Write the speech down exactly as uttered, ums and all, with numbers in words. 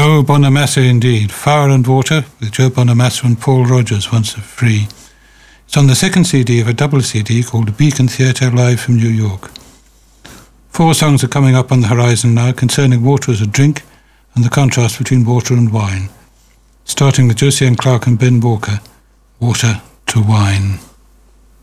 Joe Bonamassa indeed. Fire and Water with Joe Bonamassa and Paul Rogers, once free. It's on the second C D of a double C D called Beacon Theatre Live from New York. Four songs are coming up on the horizon now concerning water as a drink and the contrast between water and wine. Starting with Josie Ann Clark and Ben Walker, Water to Wine.